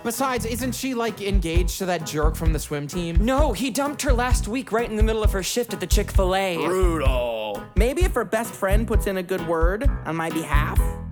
Besides, isn't she, like, engaged to that jerk from the swim team? No, he dumped her last week right in the middle of her shift at the Chick-fil-A. Brutal. Maybe if her best friend puts in a good word on my behalf.